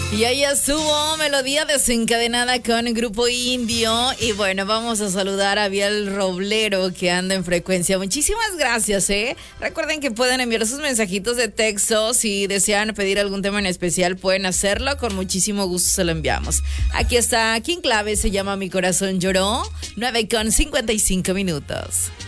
Y ahí estuvo Melodía Desencadenada con el Grupo Indio. Y bueno, vamos a saludar a Biel Roblero, que anda en frecuencia. Muchísimas gracias, Recuerden que pueden enviar sus mensajitos de texto. Si desean pedir algún tema en especial, pueden hacerlo. Con muchísimo gusto se lo enviamos. Aquí está King Clave, se llama Mi Corazón Lloró. 9:55 minutos.